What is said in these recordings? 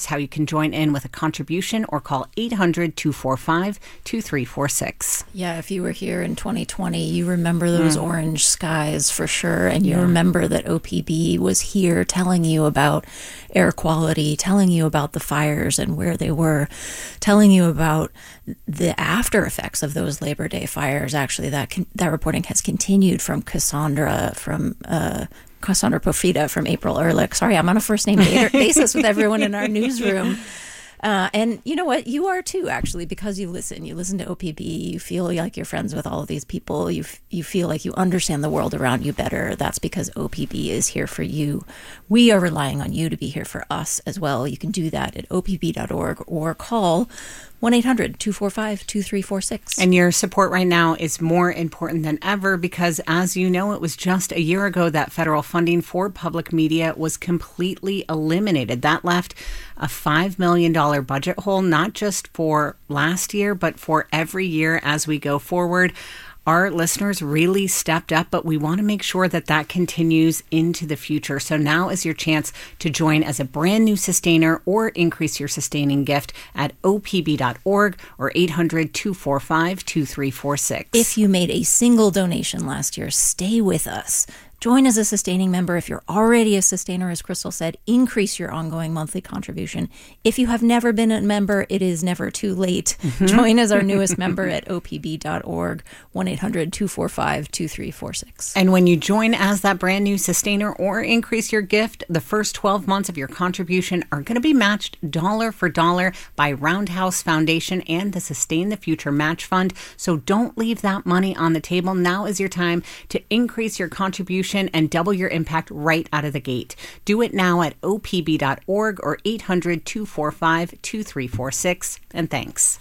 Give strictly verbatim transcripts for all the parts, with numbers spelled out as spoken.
how you can join in with a contribution or call eight hundred, two four five, two three four six. Yeah, if you were here in twenty twenty, you remember those mm. orange skies for sure. And you yeah. remember that O P B was here telling you about air quality, telling you about the fires and where they were, telling you about the after effects of those Labor Day fires. Actually, that con- that reporting has continued from Cassandra, from uh, Cassandra Profita, from April Ehrlich. Sorry, I'm on a first name basis with everyone in our newsroom. Uh, and you know what? You are too, actually, because you listen. You listen to O P B. You feel like you're friends with all of these people. You f- you feel like you understand the world around you better. That's because O P B is here for you. We are relying on you to be here for us as well. You can do that at O P B dot org or call one eight hundred, two four five, two three four six. And your support right now is more important than ever because, as you know, it was just a year ago that federal funding for public media was completely eliminated. That left a five million dollars budget hole, not just for last year, but for every year as we go forward. Our listeners really stepped up, but we want to make sure that that continues into the future. So now is your chance to join as a brand new sustainer or increase your sustaining gift at O P B dot org or eight hundred, two four five, two three four six. If you made a single donation last year, stay with us. Join as a sustaining member. If you're already a sustainer, as Crystal said, increase your ongoing monthly contribution. If you have never been a member, it is never too late. Mm-hmm. Join as our newest member at O P B dot org, one eight hundred, two four five, two three four six. And when you join as that brand new sustainer or increase your gift, the first twelve months of your contribution are going to be matched dollar for dollar by Roundhouse Foundation and the Sustain the Future Match Fund. So don't leave that money on the table. Now is your time to increase your contribution and double your impact right out of the gate. Do it now at O P B dot org or eight hundred, two four five, two three four six. And thanks.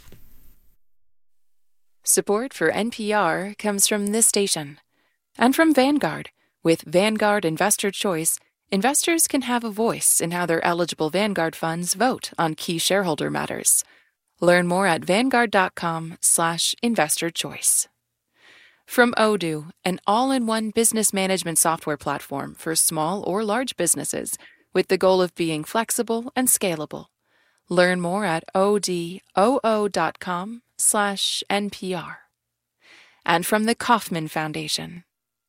Support for N P R comes from this station and from Vanguard. With Vanguard Investor Choice, investors can have a voice in how their eligible Vanguard funds vote on key shareholder matters. Learn more at vanguard.com slash investor choice. From Odoo, an all-in-one business management software platform for small or large businesses with the goal of being flexible and scalable. Learn more at odoo.com slash NPR. And from the Kauffman Foundation.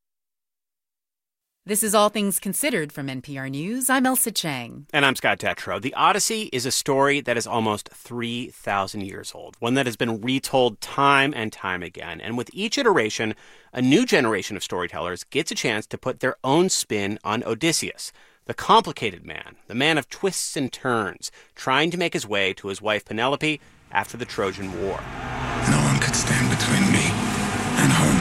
This is All Things Considered from N P R News. I'm Elsa Chang. And I'm Scott Detrow. The Odyssey is a story that is almost three thousand years old, one that has been retold time and time again. And with each iteration, a new generation of storytellers gets a chance to put their own spin on Odysseus, the complicated man, the man of twists and turns, trying to make his way to his wife Penelope after the Trojan War. No one could stand between me and home.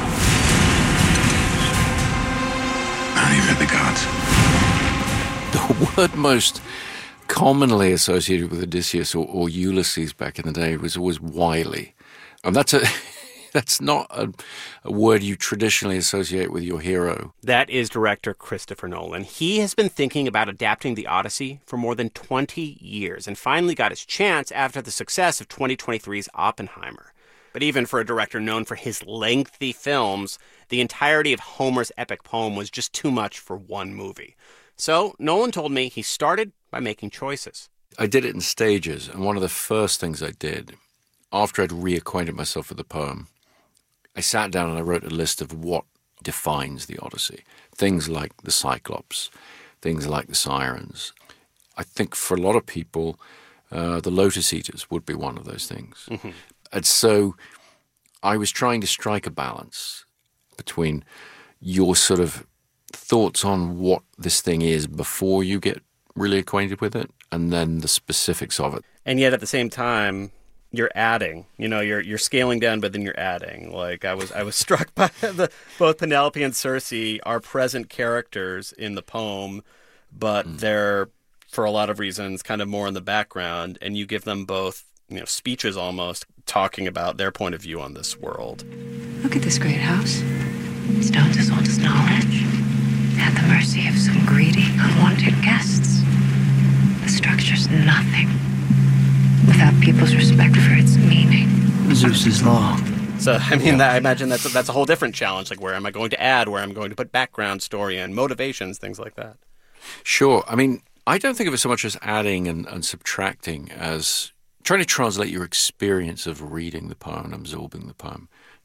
Not even the gods. The word most commonly associated with Odysseus or, or Ulysses back in the day was always wily. And that's a that's not a, a word you traditionally associate with your hero. That is director Christopher Nolan. He has been thinking about adapting the Odyssey for more than twenty years and finally got his chance after the success of twenty twenty-three's Oppenheimer. But even for a director known for his lengthy films, the entirety of Homer's epic poem was just too much for one movie. So Nolan told me he started by making choices. I did it in stages, and one of the first things I did, after I'd reacquainted myself with the poem, I sat down and I wrote a list of what defines the Odyssey. Things like the Cyclops, things like the Sirens. I think for a lot of people, uh, the Lotus Eaters would be one of those things. Mm-hmm. And so I was trying to strike a balance between your sort of thoughts on what this thing is before you get really acquainted with it, and then the specifics of it. And yet at the same time, you're adding, you know, you're you're scaling down, but then you're adding. Like I was I was struck by the both Penelope and Circe are present characters in the poem, but mm. they're, for a lot of reasons, kind of more in the background, and you give them both, you know, speeches almost, talking about their point of view on this world. Look at this great house. Stones as old as knowledge. At the mercy of some greedy, unwanted guests. The structure's nothing without people's respect for its meaning. Zeus's law. So, I mean, that, I imagine that's a, that's a whole different challenge. Like, where am I going to add? Where am I going to put background story and motivations, things like that? Sure. I mean, I don't think of it so much as adding and, and subtracting as trying to translate your experience of reading the poem and absorbing the poem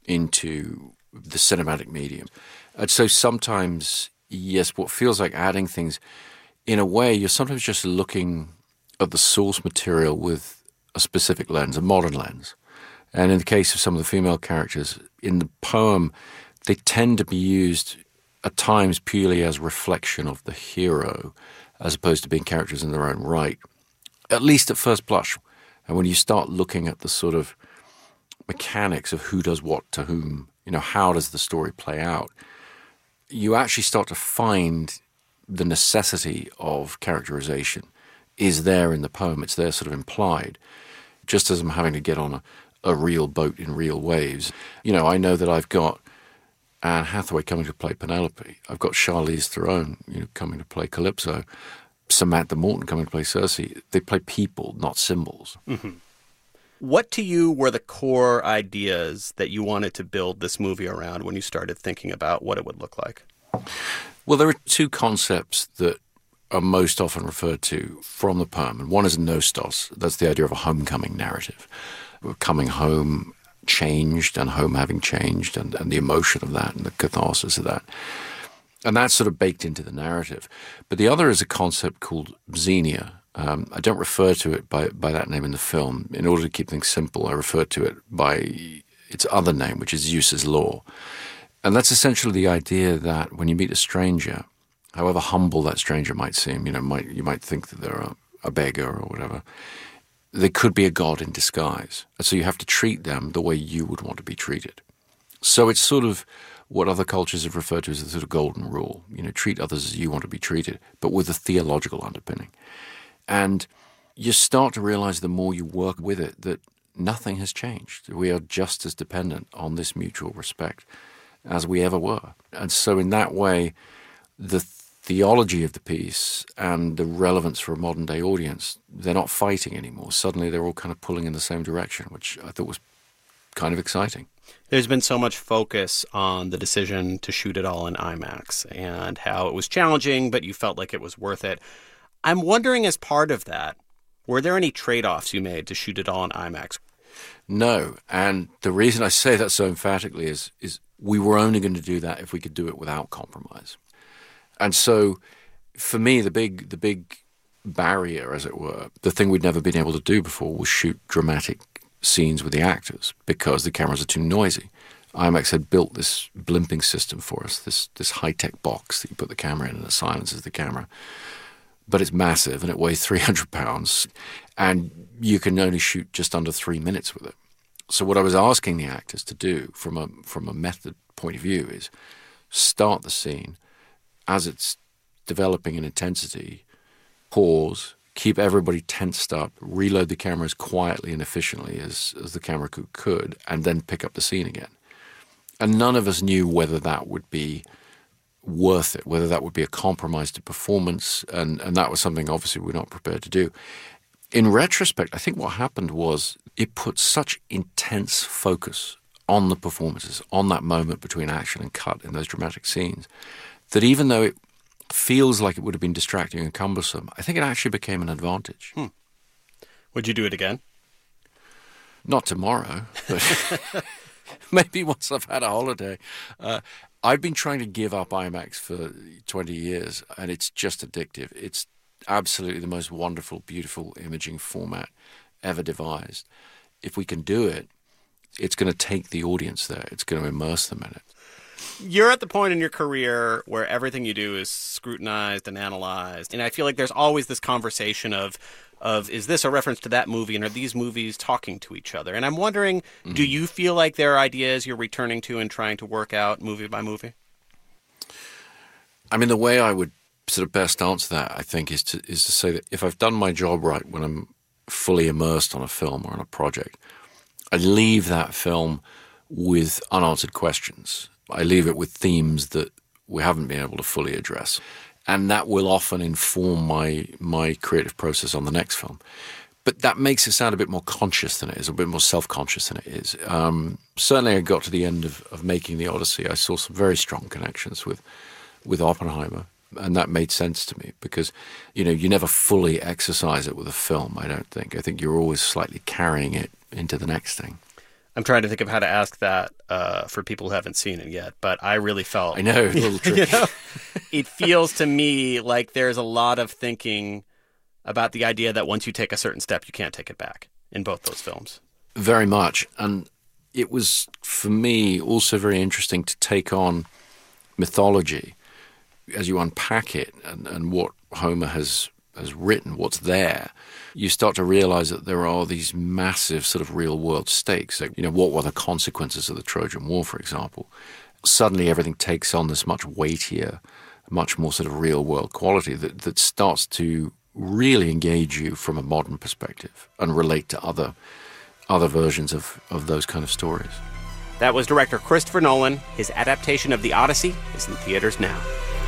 into the cinematic medium. And so sometimes, yes, what feels like adding things, in a way, you're sometimes just looking at the source material with a specific lens, a modern lens. And in the case of some of the female characters, in the poem, they tend to be used at times purely as reflection of the hero, as opposed to being characters in their own right, at least at first blush. And when you start looking at the sort of mechanics of who does what to whom, you know, how does the story play out, you actually start to find the necessity of characterization is there in the poem. It's there sort of implied. Just as I'm having to get on a, a real boat in real waves. You know, I know that I've got Anne Hathaway coming to play Penelope. I've got Charlize Theron, you know, coming to play Calypso. Samantha Morton coming to play Circe. They play people, not symbols. Mm-hmm. What to you were the core ideas that you wanted to build this movie around when you started thinking about what it would look like? Well, there are two concepts that are most often referred to from the poem. And one is nostos. That's the idea of a homecoming narrative. We're coming home changed and home having changed and, and the emotion of that and the catharsis of that. And that's sort of baked into the narrative. But the other is a concept called xenia. Um, I don't refer to it by, by that name in the film. In order to keep things simple, I refer to it by its other name, which is Zeus's law. And that's essentially the idea that when you meet a stranger, however humble that stranger might seem, you know, might, you might think that they're a, a beggar or whatever, they could be a god in disguise. And so you have to treat them the way you would want to be treated. So it's sort of what other cultures have referred to as the sort of golden rule. You know, treat others as you want to be treated, but with a theological underpinning. And you start to realize the more you work with it that nothing has changed. We are just as dependent on this mutual respect as we ever were. And so in that way, the theology of the piece and the relevance for a modern-day audience, they're not fighting anymore. Suddenly they're all kind of pulling in the same direction, which I thought was kind of exciting. There's been so much focus on the decision to shoot it all in IMAX and how it was challenging, but you felt like it was worth it. I'm wondering, as part of that, were there any trade-offs you made to shoot it all in IMAX? No, and the reason I say that so emphatically is is we were only going to do that if we could do it without compromise. And so, for me, the big the big barrier, as it were, the thing we'd never been able to do before was shoot dramatic scenes with the actors because the cameras are too noisy. IMAX had built this blimping system for us, this this high-tech box that you put the camera in and it silences the camera. But it's massive and it weighs three hundred pounds and you can only shoot just under three minutes with it. So what I was asking the actors to do from a from a method point of view is start the scene as it's developing in intensity, pause, keep everybody tensed up, reload the camera as quietly and efficiently as, as the camera crew could, and then pick up the scene again. And none of us knew whether that would be worth it, whether that would be a compromise to performance, and, and that was something obviously we're not prepared to do. In retrospect, I think what happened was it put such intense focus on the performances, on that moment between action and cut in those dramatic scenes, that even though it feels like it would have been distracting and cumbersome, I think it actually became an advantage. Hmm. Would you do it again? Not tomorrow, but maybe once I've had a holiday. Uh, I've been trying to give up IMAX for twenty years, and it's just addictive. It's absolutely the most wonderful, beautiful imaging format ever devised. If we can do it, it's going to take the audience there. It's going to immerse them in it. You're at the point in your career where everything you do is scrutinized and analyzed. And I feel like there's always this conversation of, of is this a reference to that movie, and are these movies talking to each other? And I'm wondering, mm-hmm. do you feel like there are ideas you're returning to and trying to work out movie by movie? I mean, the way I would sort of best answer that, I think, is to is to say that if I've done my job right when I'm fully immersed on a film or on a project, I leave that film with unanswered questions. I leave it with themes that we haven't been able to fully address. And that will often inform my my creative process on the next film. But that makes it sound a bit more conscious than it is, a bit more self-conscious than it is. Um, certainly I got to the end of, of making The Odyssey. I saw some very strong connections with, with Oppenheimer. And that made sense to me because, you know, you never fully exercise it with a film, I don't think. I think you're always slightly carrying it into the next thing. I'm trying to think of how to ask that uh, for people who haven't seen it yet, but I really felt... I know, a little tricky. You know, it feels to me like there's a lot of thinking about the idea that once you take a certain step, you can't take it back in both those films. Very much. And it was, for me, also very interesting to take on mythology as you unpack it and, and what Homer has has written, what's there. You start to realize that there are these massive sort of real-world stakes. So, you know, what were the consequences of the Trojan War, for example? Suddenly everything takes on this much weightier, much more sort of real-world quality that, that starts to really engage you from a modern perspective and relate to other other versions of, of those kind of stories. That was director Christopher Nolan. His adaptation of The Odyssey is in theaters now.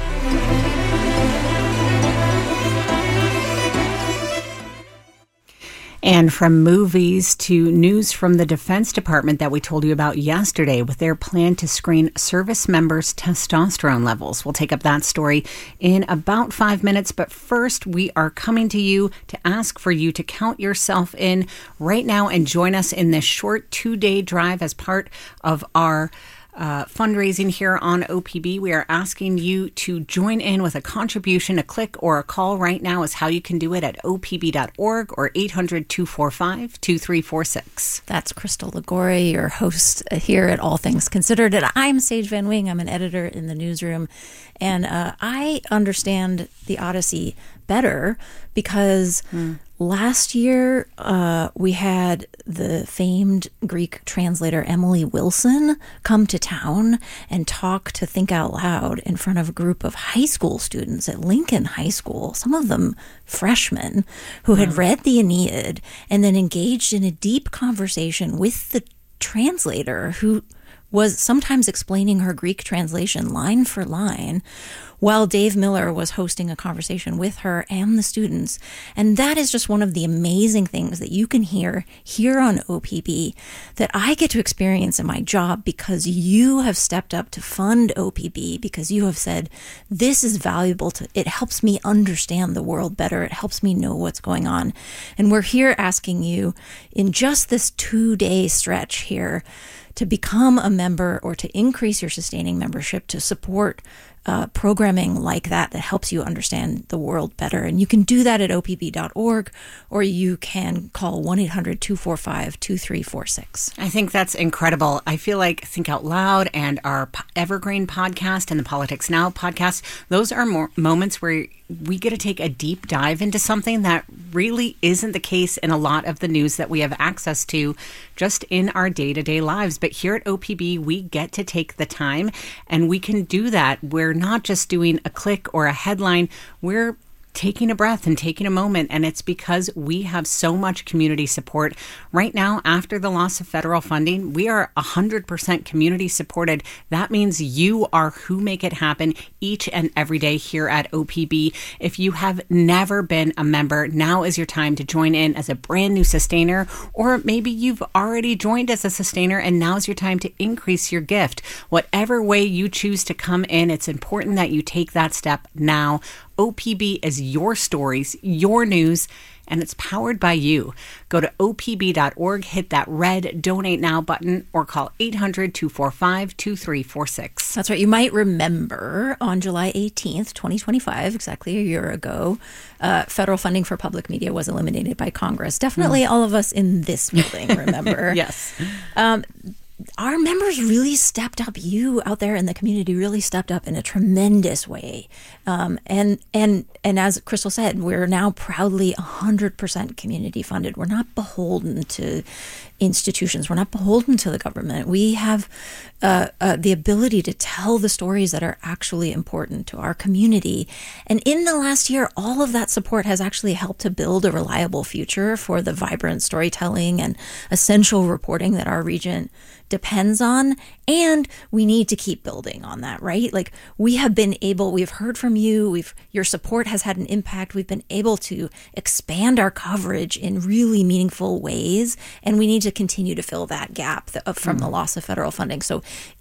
And from movies to news from the Defense Department that we told you about yesterday with their plan to screen service members' testosterone levels. We'll take up that story in about five minutes. But first, we are coming to you to ask for you to count yourself in right now and join us in this short two-day drive as part of our Uh, fundraising here on O P B. We are asking you to join in with a contribution. A click or a call right now is how you can do it at O P B dot org or eight hundred, two four five, two three four six. That's Crystal Ligori, your host here at All Things Considered. And I'm Sage Van Wing. I'm an editor in the newsroom. And uh, I understand the Odyssey better because mm. last year uh, we had the famed Greek translator Emily Wilson come to town and talk to Think Out Loud in front of a group of high school students at Lincoln High School, some of them freshmen, who had mm. read the Aeneid and then engaged in a deep conversation with the translator who was sometimes explaining her Greek translation line for line while Dave Miller was hosting a conversation with her and the students. And that is just one of the amazing things that you can hear here on O P B that I get to experience in my job because you have stepped up to fund O P B, because you have said, this is valuable to, it helps me understand the world better. It helps me know what's going on. And we're here asking you in just this two day stretch here to become a member or to increase your sustaining membership to support uh, programming like that that helps you understand the world better. And you can do that at O P B dot org, or you can call one eight hundred, two four five, two three four six. I think that's incredible. I feel like Think Out Loud and our Evergreen podcast and the Politics Now podcast, those are more moments where we get to take a deep dive into something that really isn't the case in a lot of the news that we have access to just in our day-to-day lives. But here at O P B, we get to take the time, and we can do that. We're not just doing a click or a headline. We're taking a breath and taking a moment, and it's because we have so much community support. Right now, after the loss of federal funding, we are one hundred percent community supported. That means you are who make it happen each and every day here at O P B. If you have never been a member, now is your time to join in as a brand new sustainer, or maybe you've already joined as a sustainer and now's your time to increase your gift. Whatever way you choose to come in, it's important that you take that step now. O P B is your stories, your news, and it's powered by you. Go to O P B dot org, hit that red Donate Now button, or call eight hundred, two four five, two three four six. That's right. You might remember on July eighteenth, twenty twenty-five, exactly a year ago, uh, federal funding for public media was eliminated by Congress. Definitely mm. all of us in this building remember. Yes. Um, Our members really stepped up. You out there in the community really stepped up in a tremendous way. Um, and and and as Crystal said, we're now proudly one hundred percent community funded. We're not beholden to institutions. We're not beholden to the government. We have uh, uh, the ability to tell the stories that are actually important to our community. And in the last year, all of that support has actually helped to build a reliable future for the vibrant storytelling and essential reporting that our region depends on. And we need to keep building on that, right? Like, we have been able, we've heard from you, we've, your support has had an impact. We've been able to expand our coverage in really meaningful ways. And we need to continue to fill that gap from mm-hmm. the loss of federal funding. So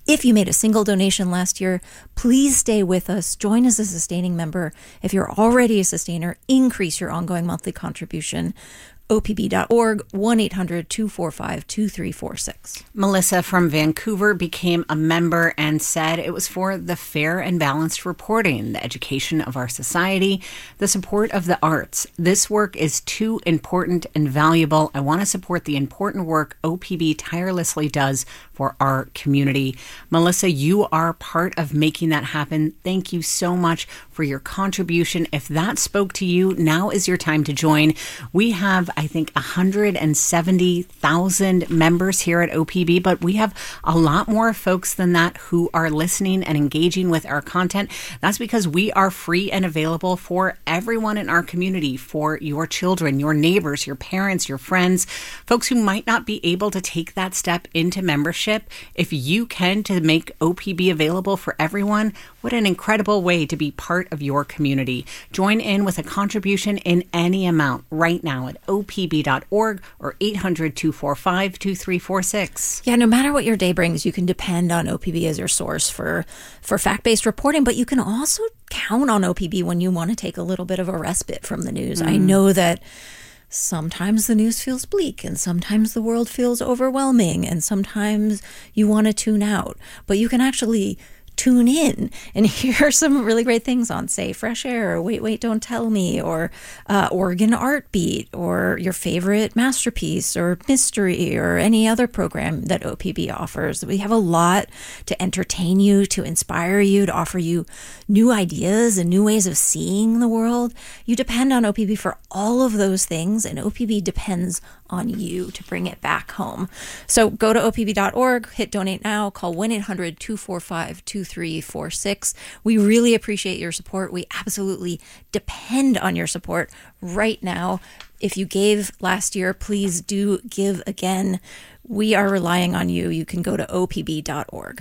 If you made a single donation last year, please stay with us. Join as a sustaining member. If you're already a sustainer, increase your ongoing monthly contribution. O P B dot org, one eight hundred two four five two three four six. Melissa from Vancouver became a member and said it was for the fair and balanced reporting, the education of our society, the support of the arts. This work is too important and valuable. I want to support the important work O P B tirelessly does for our community. Melissa, you are part of making that happen. Thank you so much for your contribution. If that spoke to you, now is your time to join. We have, I think, one hundred seventy thousand members here at O P B, but we have a lot more folks than that who are listening and engaging with our content. That's because we are free and available for everyone in our community, for your children, your neighbors, your parents, your friends, folks who might not be able to take that step into membership. If you can, to make O P B available for everyone, what an incredible way to be part of your community. Join in with a contribution in any amount right now at O P B dot org or eight hundred two four five two three four six. Yeah, no matter what your day brings, you can depend on O P B as your source for, for fact-based reporting, but you can also count on O P B when you want to take a little bit of a respite from the news. Mm. I know that sometimes the news feels bleak and sometimes the world feels overwhelming and sometimes you want to tune out, but you can actually tune in and hear some really great things on, say, Fresh Air, or Wait, Wait, Don't Tell Me, or uh, Oregon Art Beat, or your favorite masterpiece, or mystery, or any other program that O P B offers. We have a lot to entertain you, to inspire you, to offer you new ideas and new ways of seeing the world. You depend on O P B for all of those things, and O P B depends on you to bring it back home. So go to O P B dot org, hit donate now, call one eight hundred two four five two three four six. We really appreciate your support. We absolutely depend on your support right now. If you gave last year, please do give again. We are relying on you. You can go to O P B dot org.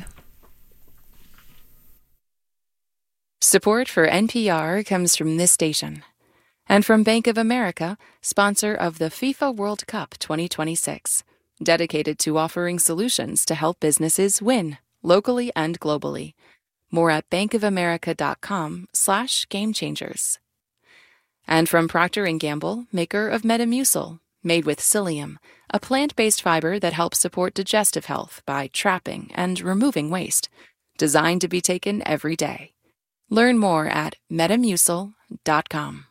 Support for N P R comes from this station. And from Bank of America, sponsor of the FIFA World Cup twenty twenty-six, dedicated to offering solutions to help businesses win, locally and globally. More at bankofamerica.com slash game changers. And from Procter and Gamble, maker of Metamucil, made with psyllium, a plant-based fiber that helps support digestive health by trapping and removing waste, designed to be taken every day. Learn more at metamucil dot com.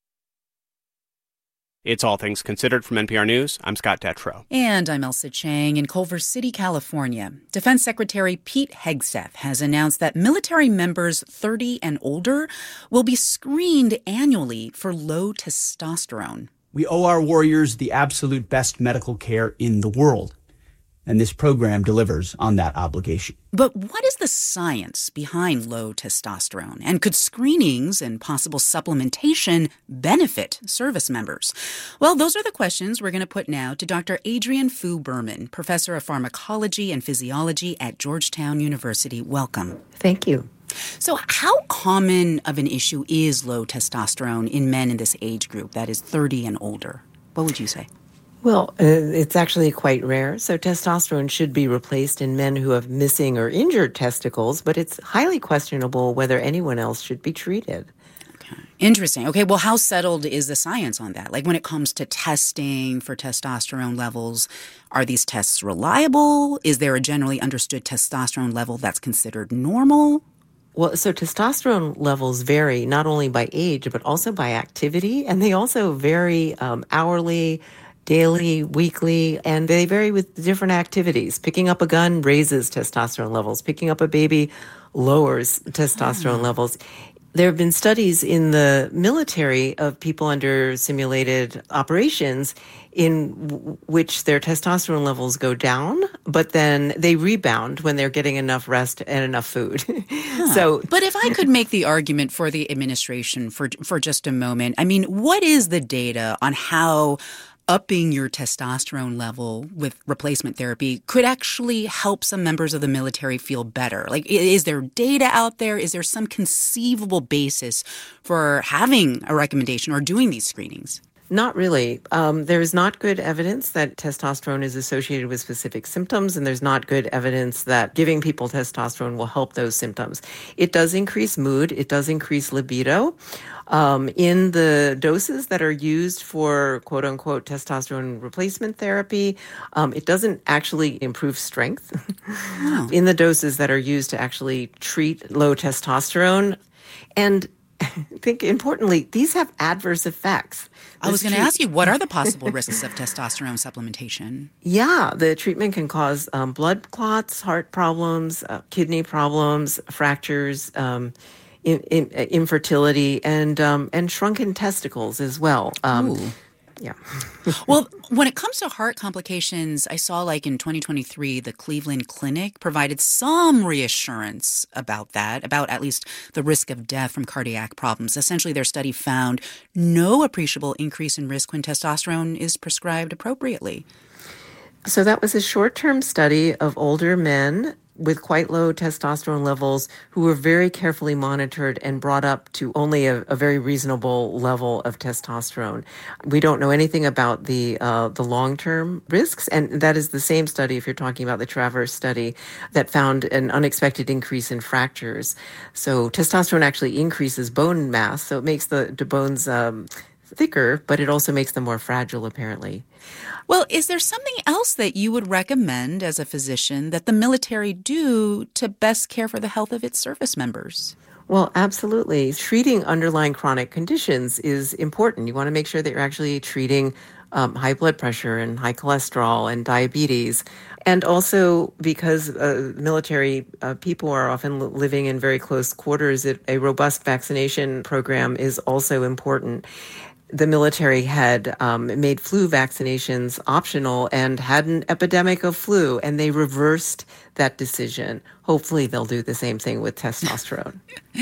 It's All Things Considered from N P R News. I'm Scott Detrow. And I'm Elsa Chang in Culver City, California. Defense Secretary Pete Hegseth has announced that military members thirty and older will be screened annually for low testosterone. We owe our warriors the absolute best medical care in the world, and this program delivers on that obligation. But what is the science behind low testosterone? And could screenings and possible supplementation benefit service members? Well, those are the questions we're going to put now to Doctor Adrienne Fu Berman, professor of pharmacology and physiology at Georgetown University. Welcome. Thank you. So how common of an issue is low testosterone in men in this age group, that is thirty and older? What would you say? Well, uh, it's actually quite rare. So testosterone should be replaced in men who have missing or injured testicles, but it's highly questionable whether anyone else should be treated. Okay. Interesting. Okay, well, how settled is the science on that? Like when it comes to testing for testosterone levels, are these tests reliable? Is there a generally understood testosterone level that's considered normal? Well, so testosterone levels vary not only by age, but also by activity, and they also vary um, hourly, daily, weekly, and they vary with different activities. Picking up a gun raises testosterone levels. Picking up a baby lowers testosterone oh. levels. There have been studies in the military of people under simulated operations in w- which their testosterone levels go down, but then they rebound when they're getting enough rest and enough food. Huh. So, but if I could make the argument for the administration for for just a moment, I mean, what is the data on how upping your testosterone level with replacement therapy could actually help some members of the military feel better? Like, is there data out there? Is there some conceivable basis for having a recommendation or doing these screenings? Not really. Um, there's not good evidence that testosterone is associated with specific symptoms, and there's not good evidence that giving people testosterone will help those symptoms. It does increase mood. It does increase libido. Um, in the doses that are used for quote unquote testosterone replacement therapy, um, it doesn't actually improve strength. Oh. In the doses that are used to actually treat low testosterone. And I think importantly, these have adverse effects. I was going to ask you, what are the possible risks of testosterone supplementation? Yeah, the treatment can cause um, blood clots, heart problems, uh, kidney problems, fractures, um, in, in, infertility, and um, and shrunken testicles as well. Um, Ooh. Yeah. Well, when it comes to heart complications, I saw like in twenty twenty-three, the Cleveland Clinic provided some reassurance about that, about at least the risk of death from cardiac problems. Essentially, their study found no appreciable increase in risk when testosterone is prescribed appropriately. So that was a short-term study of older men with quite low testosterone levels who were very carefully monitored and brought up to only a, a very reasonable level of testosterone. We don't know anything about the uh, the long-term risks, and that is the same study, if you're talking about the Traverse study, that found an unexpected increase in fractures. So testosterone actually increases bone mass, so it makes the, the bones um, thicker, but it also makes them more fragile, apparently. Well, is there something else that you would recommend as a physician that the military do to best care for the health of its service members? Well, absolutely. Treating underlying chronic conditions is important. You want to make sure that you're actually treating um, high blood pressure and high cholesterol and diabetes. And also because uh, military uh, people are often living in very close quarters, it, a robust vaccination program is also important. The military had um, made flu vaccinations optional and had an epidemic of flu, and they reversed that decision. Hopefully they'll do the same thing with testosterone.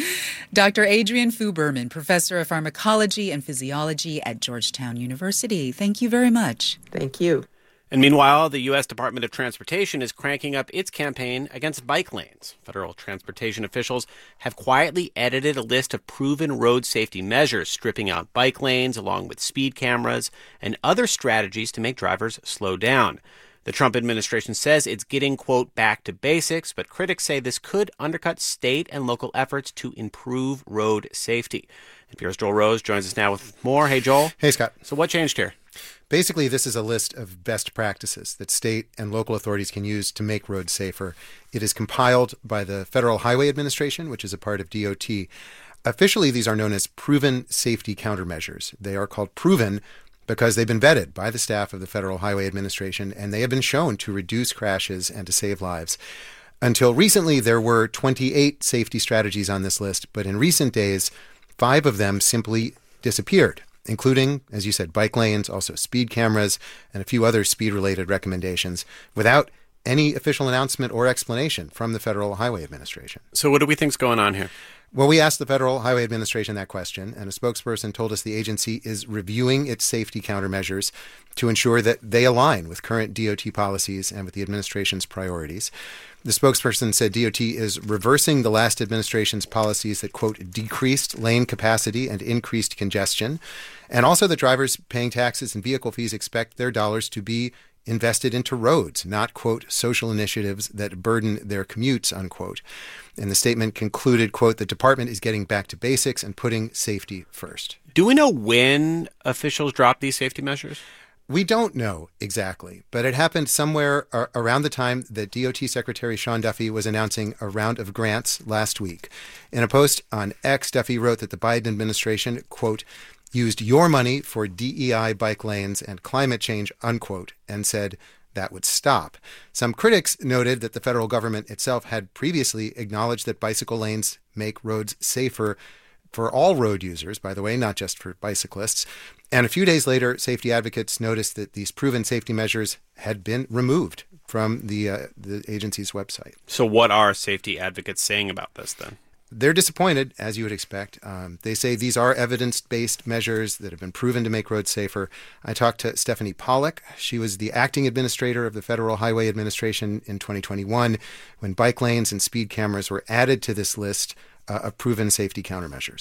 Doctor Adrienne Fu Berman, professor of pharmacology and physiology at Georgetown University. Thank you very much. Thank you. And meanwhile, the U S Department of Transportation is cranking up its campaign against bike lanes. Federal transportation officials have quietly edited a list of proven road safety measures, stripping out bike lanes along with speed cameras and other strategies to make drivers slow down. The Trump administration says it's getting, quote, back to basics, but critics say this could undercut state and local efforts to improve road safety. N P R's Joel Rose joins us now with more. Hey, Joel. Hey, Scott. So what changed here? Basically, this is a list of best practices that state and local authorities can use to make roads safer. It is compiled by the Federal Highway Administration, which is a part of D O T. Officially, these are known as proven safety countermeasures. They are called proven because they've been vetted by the staff of the Federal Highway Administration, and they have been shown to reduce crashes and to save lives. Until recently, there were twenty-eight safety strategies on this list, but in recent days, five of them simply disappeared, including, as you said, bike lanes, also speed cameras, and a few other speed-related recommendations, without any official announcement or explanation from the Federal Highway Administration. So what do we think's going on here? Well, we asked the Federal Highway Administration that question, and a spokesperson told us the agency is reviewing its safety countermeasures to ensure that they align with current D O T policies and with the administration's priorities. The spokesperson said D O T is reversing the last administration's policies that, quote, decreased lane capacity and increased congestion, and also that drivers paying taxes and vehicle fees expect their dollars to be invested into roads, not, quote, social initiatives that burden their commutes, unquote. And the statement concluded, quote, the department is getting back to basics and putting safety first. Do we know when officials dropped these safety measures? We don't know exactly, but it happened somewhere ar- around the time that D O T Secretary Sean Duffy was announcing a round of grants last week. In a post on X, Duffy wrote that the Biden administration, quote, used your money for D E I bike lanes and climate change, unquote, and said that would stop. Some critics noted that the federal government itself had previously acknowledged that bicycle lanes make roads safer for all road users, by the way, not just for bicyclists. And a few days later, safety advocates noticed that these proven safety measures had been removed from the uh, the agency's website. So what are safety advocates saying about this then? They're disappointed, as you would expect. Um, they say these are evidence-based measures that have been proven to make roads safer. I talked to Stephanie Pollack. She was the acting administrator of the Federal Highway Administration in twenty twenty-one when bike lanes and speed cameras were added to this list uh, of proven safety countermeasures.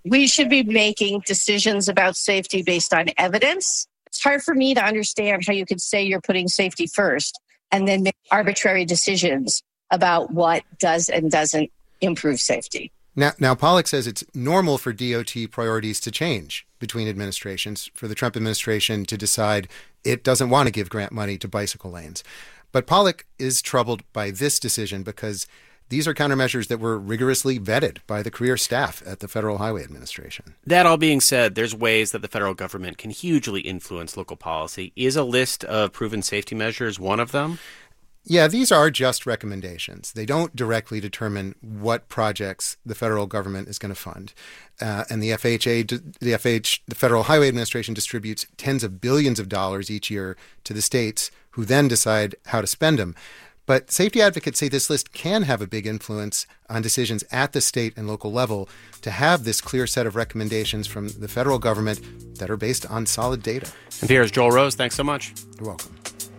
we should be making decisions about safety based on evidence. It's hard for me to understand how you could say you're putting safety first and then make arbitrary decisions about what does and doesn't improve safety. Now, now, Pollack says it's normal for D O T priorities to change between administrations, for the Trump administration to decide it doesn't want to give grant money to bicycle lanes. But Pollack is troubled by this decision because these are countermeasures that were rigorously vetted by the career staff at the Federal Highway Administration. That all being said, there's ways that the federal government can hugely influence local policy. Is a list of proven safety measures one of them? Yeah, these are just recommendations. They don't directly determine what projects the federal government is going to fund. Uh, and the F H A, the F H, the Federal Highway Administration distributes tens of billions of dollars each year to the states, who then decide how to spend them. But safety advocates say this list can have a big influence on decisions at the state and local level to have this clear set of recommendations from the federal government that are based on solid data. N P R's Joel Rose, thanks so much. You're welcome.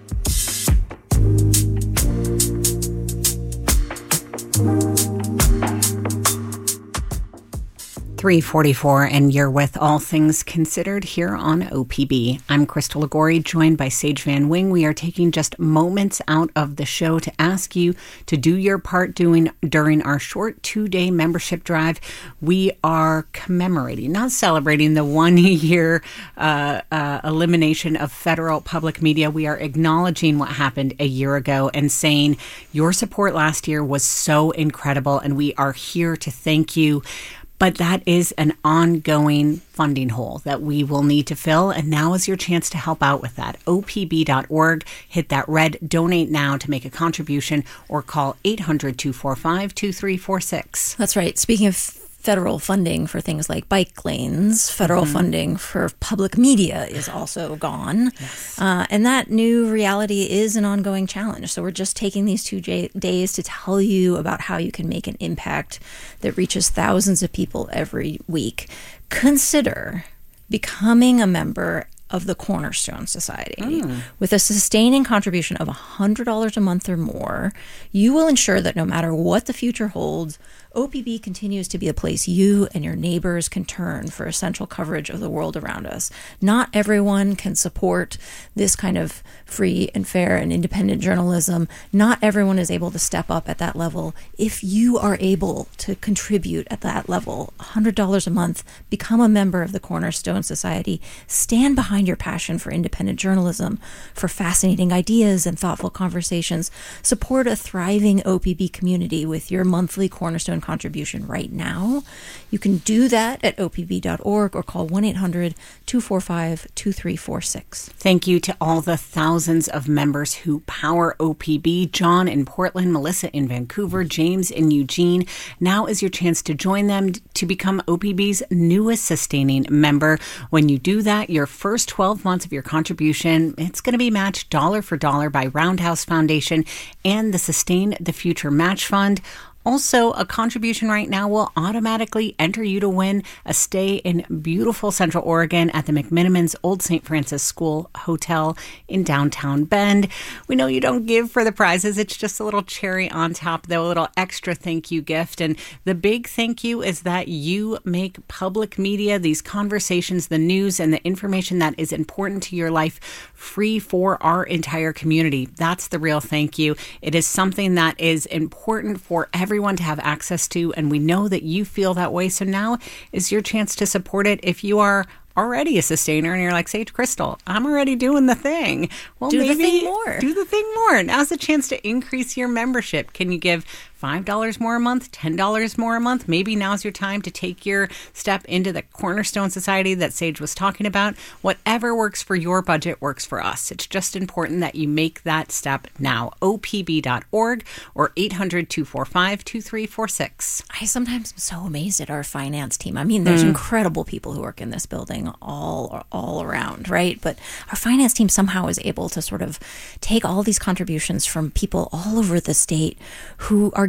three forty-four, and you're with All Things Considered here on O P B. I'm Crystal Ligori, joined by Sage Van Wing. We are taking just moments out of the show to ask you to do your part doing during our short two-day membership drive. We are commemorating, not celebrating, the one-year uh, uh, elimination of federal public media. We are acknowledging what happened a year ago and saying your support last year was so incredible, and we are here to thank you. But that is an ongoing funding hole that we will need to fill. And now is your chance to help out with that. O P B dot org. Hit that red donate now to make a contribution, or call eight hundred, two four five, two three four six. That's right. Speaking of federal funding for things like bike lanes, federal mm-hmm. funding for public media is also gone. Yes. Uh, and that new reality is an ongoing challenge. So we're just taking these two j- days to tell you about how you can make an impact that reaches thousands of people every week. Consider becoming a member of the Cornerstone Society. Mm. With a sustaining contribution of one hundred dollars a month or more, you will ensure that no matter what the future holds, O P B continues to be a place you and your neighbors can turn for essential coverage of the world around us. Not everyone can support this kind of free and fair and independent journalism. Not everyone is able to step up at that level. If you are able to contribute at that level, one hundred dollars a month, become a member of the Cornerstone Society. Stand behind your passion for independent journalism, for fascinating ideas and thoughtful conversations. Support a thriving O P B community with your monthly Cornerstone contribution right now. You can do that at O P B dot org or call one eight hundred, two four five, two three four six. Thank you to all the thousands of members who power O P B. John in Portland, Melissa in Vancouver, James in Eugene. Now is your chance to join them to become O P B's newest sustaining member. When you do that, your first twelve months of your contribution, it's going to be matched dollar for dollar by Roundhouse Foundation and the Sustain the Future Match Fund. Also, a contribution right now will automatically enter you to win a stay in beautiful Central Oregon at the McMenamins Old Saint Francis School Hotel in downtown Bend. We know you don't give for the prizes. It's just a little cherry on top, though, a little extra thank you gift. And the big thank you is that you make public media, these conversations, the news, and the information that is important to your life free for our entire community. That's the real thank you. It is something that is important for everyone. Everyone to have access to, and we know that you feel that way. So now is your chance to support it. If you are already a sustainer and you're like, Sage Crystal, I'm already doing the thing. Well, do maybe the thing more. Do the thing more. Now's the chance to increase your membership. Can you give five dollars more a month, ten dollars more a month? Maybe now's your time to take your step into the Cornerstone Society that Sage was talking about. Whatever works for your budget works for us. It's just important that you make that step now. O P B dot org or eight hundred, two four five, two three four six. I sometimes am so amazed at our finance team. I mean, there's mm. incredible people who work in this building all all around, right? But our finance team somehow is able to sort of take all these contributions from people all over the state who are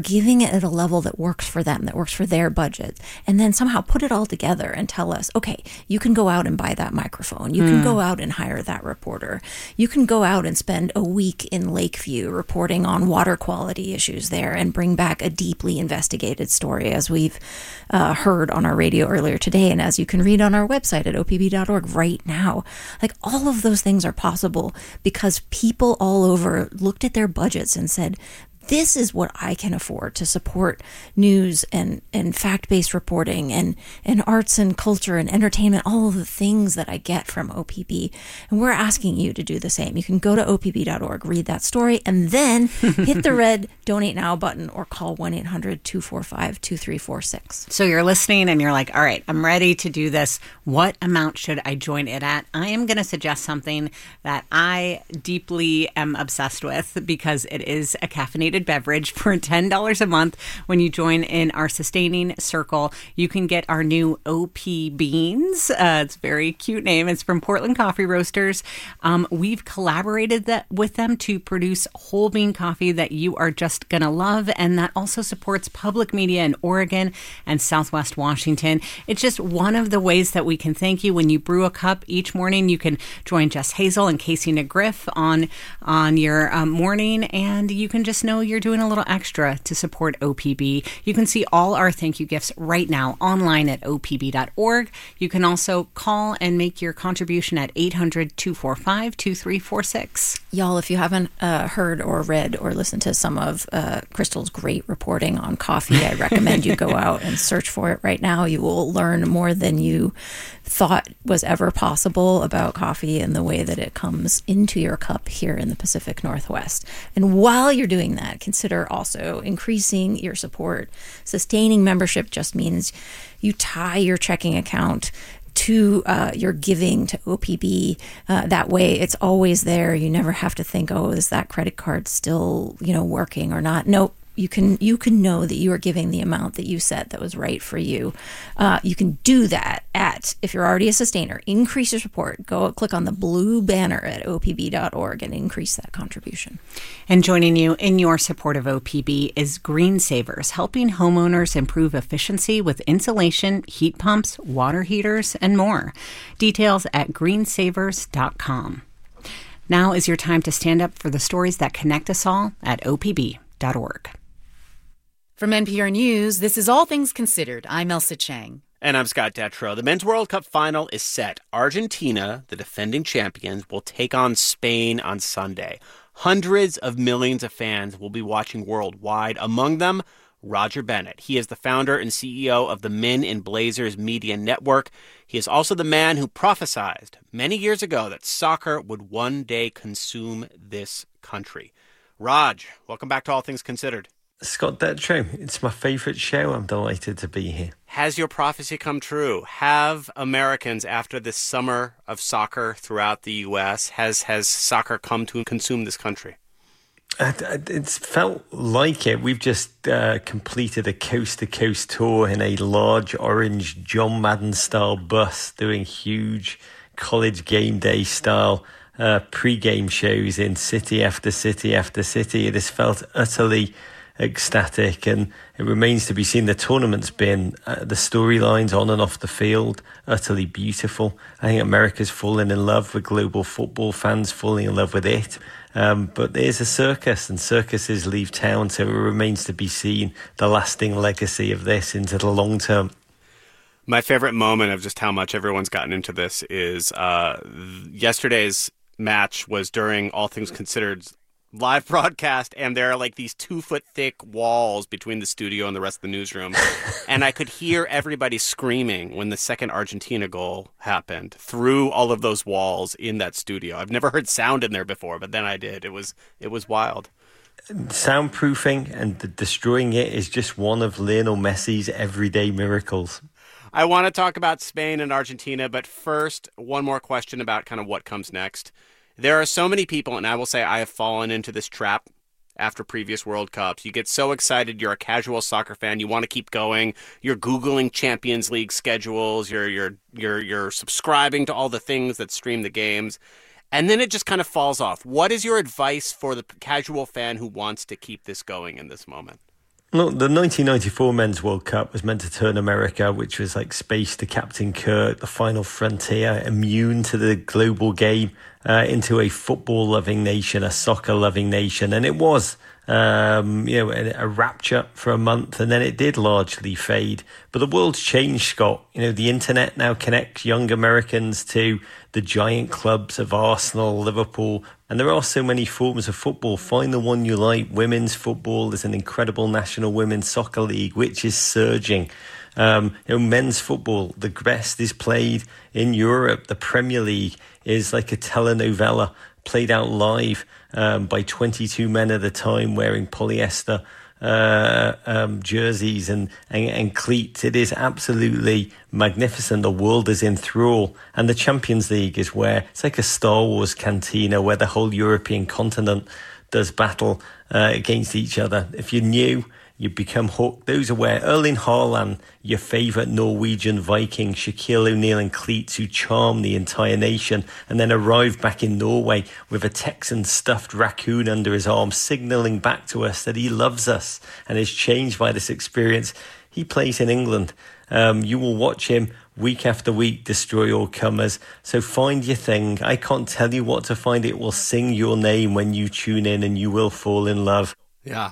giving it at a level that works for them, that works for their budget, and then somehow put it all together and tell us, okay, you can go out and buy that microphone. You can mm. go out and hire that reporter. You can go out and spend a week in Lakeview reporting on water quality issues there and bring back a deeply investigated story, as we've uh, heard on our radio earlier today, and as you can read on our website at O P B dot org right now. Like, all of those things are possible because people all over looked at their budgets and said, this is what I can afford to support news and, and fact-based reporting and, and arts and culture and entertainment, all of the things that I get from O P B. And we're asking you to do the same. You can go to O P B dot org, read that story, and then hit the red Donate Now button or call one eight hundred two four five two three four six. So you're listening and you're like, all right, I'm ready to do this. What amount should I join it at? I am going to suggest something that I deeply am obsessed with because it is a caffeinated beverage. For ten dollars a month when you join in our Sustaining Circle. You can get our new O P Beans. Uh, it's a very cute name. It's from Portland Coffee Roasters. Um, we've collaborated that with them to produce whole bean coffee that you are just going to love, and that also supports public media in Oregon and Southwest Washington. It's just one of the ways that we can thank you. When you brew a cup each morning, you can join Jess Hazel and Casey McGriff on, on your um, morning, and you can just know you're doing a little extra to support O P B. You can see all our thank you gifts right now online at O P B dot org. You can also call and make your contribution at eight hundred two four five two three four six. Y'all, if you haven't uh, heard or read or listened to some of uh, Crystal's great reporting on coffee, I recommend you go out and search for it right now. You will learn more than you thought was ever possible about coffee and the way that it comes into your cup here in the Pacific Northwest. And while you're doing that, consider also increasing your support. Sustaining membership just means you tie your checking account to uh, your giving to O P B. Uh, that way it's always there. You never have to think, oh, is that credit card still, you know, working or not? Nope. You can you can know that you are giving the amount that you said that was right for you. Uh, you can do that at, if you're already a sustainer, increase your support. Go click on the blue banner at O P B dot org and increase that contribution. And joining you in your support of O P B is Green Savers, helping homeowners improve efficiency with insulation, heat pumps, water heaters, and more. Details at green savers dot com. Now is your time to stand up for the stories that connect us all at O P B dot org. From N P R News, this is All Things Considered. I'm Elsa Chang. And I'm Scott Detrow. The Men's World Cup final is set. Argentina, the defending champions, will take on Spain on Sunday. Hundreds of millions of fans will be watching worldwide. Among them, Roger Bennett. He is the founder and C E O of the Men in Blazers Media Network. He is also the man who prophesied many years ago that soccer would one day consume this country. Raj, welcome back to All Things Considered. Scott Detrow, it's my favourite show. I'm delighted to be here. Has your prophecy come true? Have Americans, after this summer of soccer throughout the U S, has, has soccer come to consume this country? It's felt like it. We've just uh, completed a coast-to-coast tour in a large orange John Madden-style bus, doing huge college game day style uh, pre-game shows in city after city after city. It has felt utterly ecstatic, and it remains to be seen. The tournament's been, uh, the storylines on and off the field, utterly beautiful. I think America's fallen in love with global football, fans falling in love with it. Um, but there's a circus, and circuses leave town, so it remains to be seen the lasting legacy of this into the long term. My favorite moment of just how much everyone's gotten into this is uh, yesterday's match was during All Things Considered's live broadcast, and there are like these two foot thick walls between the studio and the rest of the newsroom. And I could hear everybody screaming when the second Argentina goal happened through all of those walls in that studio. I've never heard sound in there before, but then I did. It was it was wild. Soundproofing and the destroying it is just one of Lionel Messi's everyday miracles. I want to talk about Spain and Argentina, but first, one more question about kind of what comes next. There are so many people, and I will say I have fallen into this trap after previous World Cups. You get so excited, you're a casual soccer fan, you want to keep going, you're Googling Champions League schedules, you're you're you're you're subscribing to all the things that stream the games, and then it just kind of falls off. What is your advice for the casual fan who wants to keep this going in this moment? Look, the nineteen ninety-four Men's World Cup was meant to turn America, which was like space to Captain Kirk, the final frontier, immune to the global game, uh, into a football-loving nation, a soccer-loving nation. And it was, um, you know, a, a rapture for a month, and then it did largely fade. But the world's changed, Scott. You know, the internet now connects young Americans to the giant clubs of Arsenal, Liverpool, and there are so many forms of football. Find the one you like. Women's football, there's an incredible National Women's Soccer League, which is surging. Um, you know, men's football, the best is played in Europe. The Premier League is like a telenovela played out live um, by twenty-two men at a time wearing polyester uh, um, jerseys and, and, and cleats. It is absolutely magnificent. The world is in thrall. And the Champions League is where it's like a Star Wars cantina where the whole European continent does battle uh, against each other. If you're new, you become hooked. Those are where Erling Haaland, your favourite Norwegian Viking, Shaquille O'Neal and cleats who charm the entire nation, and then arrive back in Norway with a Texan stuffed raccoon under his arm, signalling back to us that he loves us and is changed by this experience. He plays in England. Um, you will watch him week after week destroy all comers. So find your thing. I can't tell you what to find. It will sing your name when you tune in, and you will fall in love. Yeah.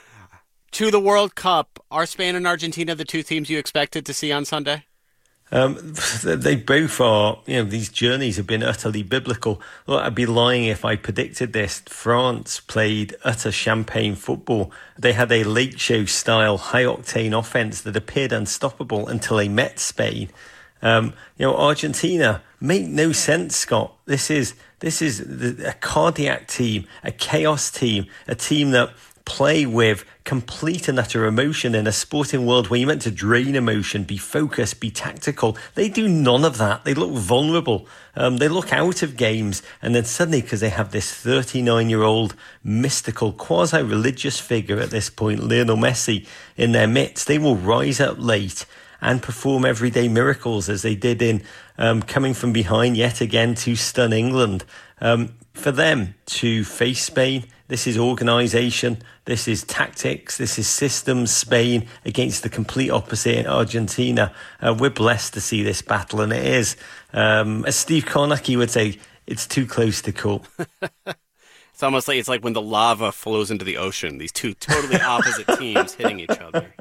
To the World Cup, are Spain and Argentina the two teams you expected to see on Sunday? Um, they both are. You know, these journeys have been utterly biblical. Look, I'd be lying if I predicted this. France played utter champagne football. They had a late show style, high octane offense that appeared unstoppable until they met Spain. Um, you know, Argentina make no sense, Scott. This is this is a cardiac team, a chaos team, a team that play with complete and utter emotion in a sporting world where you're meant to drain emotion, be focused, be tactical. They do none of that. They look vulnerable. Um, they look out of games. And then suddenly, because they have this thirty-nine-year-old mystical, quasi-religious figure at this point, Lionel Messi, in their midst, they will rise up late and perform everyday miracles as they did in um, coming from behind yet again to stun England. Um, for them to face Spain, this is organisation, this is tactics, this is systems. Spain against the complete opposite in Argentina. Uh, we're blessed to see this battle, and it is, um, as Steve Kornacki would say, it's too close to call. It's almost like it's like when the lava flows into the ocean. These two totally opposite teams hitting each other.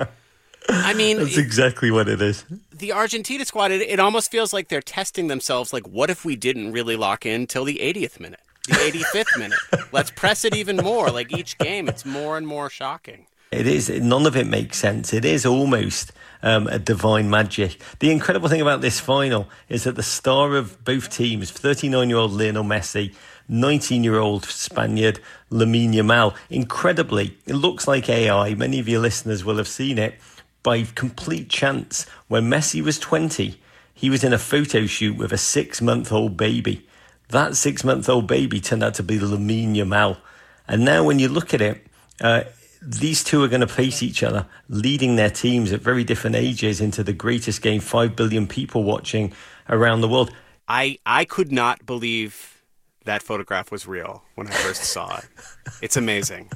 I mean, that's exactly what it is. The Argentina squad, it, it almost feels like they're testing themselves. Like, what if we didn't really lock in till the eightieth minute, the eighty-fifth minute? Let's press it even more. Like each game, it's more and more shocking. It is. None of it makes sense. It is almost um, a divine magic. The incredible thing about this final is that the star of both teams, thirty-nine-year-old Lionel Messi, nineteen-year-old Spaniard Lamine Yamal, incredibly, it looks like A I. Many of your listeners will have seen it. By complete chance, when Messi was twenty, he was in a photo shoot with a six-month-old baby. That six-month-old baby turned out to be Lamine Yamal. And now when you look at it, uh, these two are going to face each other, leading their teams at very different ages into the greatest game, five billion people watching around the world. I, I could not believe that photograph was real when I first saw it. It's amazing.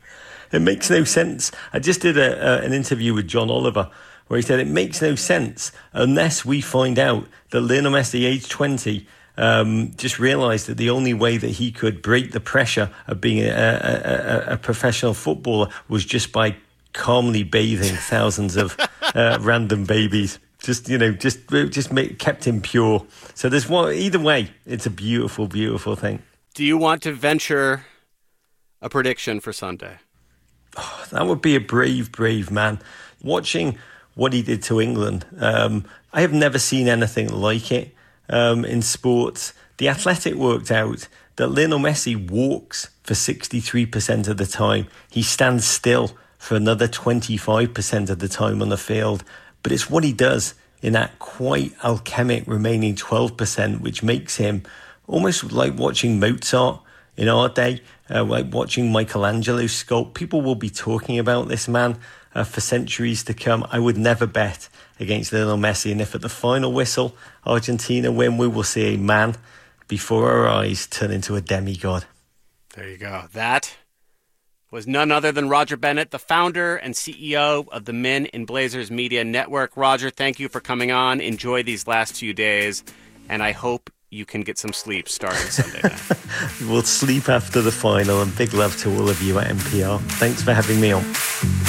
It makes no sense. I just did a, uh, an interview with John Oliver where he said it makes no sense unless we find out that Lionel Messi, age twenty, um, just realised that the only way that he could break the pressure of being a, a, a, a professional footballer was just by calmly bathing thousands of uh, random babies. Just, you know, just just make, kept him pure. So there's one. Either way, it's a beautiful, beautiful thing. Do you want to venture a prediction for Sunday? Oh, that would be a brave, brave man. Watching what he did to England, um, I have never seen anything like it um, in sports. The Athletic worked out that Lionel Messi walks for sixty-three percent of the time. He stands still for another twenty-five percent of the time on the field. But it's what he does in that quite alchemic remaining twelve percent, which makes him almost like watching Mozart in our day. Uh, like watching Michelangelo sculpt. People will be talking about this man uh, for centuries to come. I would never bet against Lionel Messi. And if at the final whistle, Argentina win, we will see a man before our eyes turn into a demigod. There you go. That was none other than Roger Bennett, the founder and C E O of the Men in Blazers Media Network. Roger, thank you for coming on. Enjoy these last few days, and I hope you can get some sleep starting Sunday night. We'll sleep after the final, and big love to all of you at N P R. Thanks for having me on.